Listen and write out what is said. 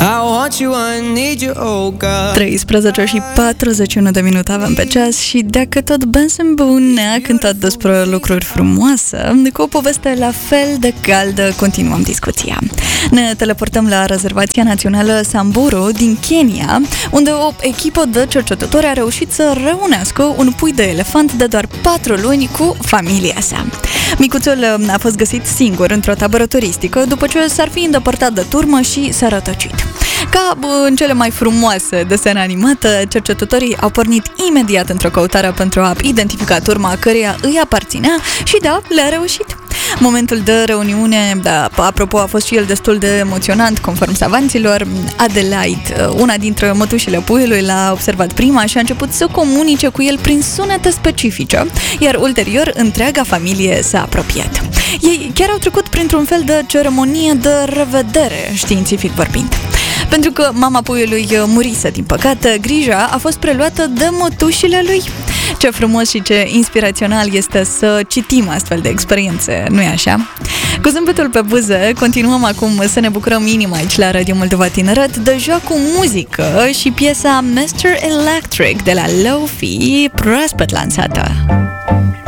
want you, I need you, oh God. 13 și 41 de minute avem pe ceas și dacă tot Benson Boone ne-a cântat despre lucruri frumoase, cu o poveste la fel de caldă continuăm discuția. Ne teleportăm la Rezervația Națională Samburu din Kenya, unde o echipă de cercetători a reușit să reunească un pui de elefant de doar 4 luni cu familia sa. Micuțul a fost găsit singur într-o tabără turistică după ce s-ar fi îndepărtat de turmă și s-a rătăcit. Ca în cele mai frumoase desene animate, cercetătorii au pornit imediat într-o căutare pentru a identifica turma căreia îi aparținea și da, le-a reușit. Momentul de reuniune, apropo, a fost și el destul de emoționant, conform savanților. Adelaide, una dintre mătușile puiului, l-a observat prima și a început să comunice cu el prin sunete specifice, iar ulterior întreaga familie s-a apropiat. Ei chiar au trecut printr-un fel de ceremonie de revedere, științific vorbind. Pentru că mama puiului murise, din păcate, grija a fost preluată de mătușile lui. Ce frumos și ce inspirațional este să citim astfel de experiențe, nu-i așa? Cu zâmbetul pe buze, continuăm acum să ne bucurăm inima aici la Radio Moldova Tineret, deja cu muzică și piesa Mr. Electric de la Lo-Fi, proaspăt lansată.